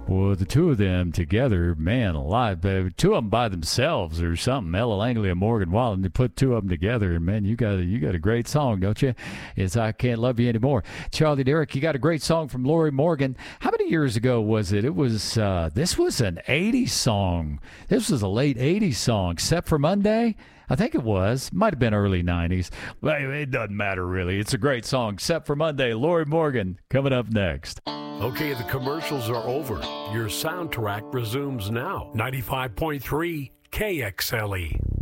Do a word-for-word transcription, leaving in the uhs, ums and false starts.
Well, the two of them together, man alive. But two of them by themselves or something. Ella Langley and Morgan Wallen. You put two of them together, and man, you got a, you got a great song, don't you? It's I Can't Love You Anymore. Charlie Derrick, you got a great song from Lori Morgan. How many years ago was it? It was uh, this was an eighties song. This was a late eighties song, except for Monday. I think it was. Might have been early nineties. But it doesn't matter, really. It's a great song, except for Monday. Lori Morgan coming up next. Okay, the commercials are over. Your soundtrack resumes now. ninety-five point three K X L E.